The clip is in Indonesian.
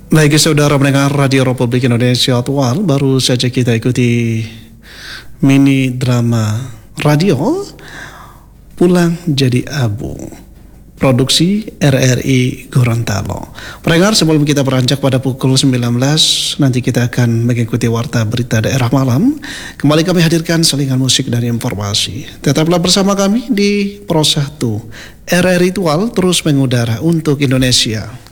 Baik, saudara mendengar Radio Republik Indonesia Aktual, baru saja kita ikuti mini drama radio Pulang Jadi Abu, produksi RRI Gorontalo. Pendengar, sebelum kita beranjak pada pukul 19, nanti kita akan mengikuti warta berita daerah malam. Kembali kami hadirkan selingan musik dan informasi. Tetaplah bersama kami di Pro 1 RRI Aktual, terus mengudara untuk Indonesia.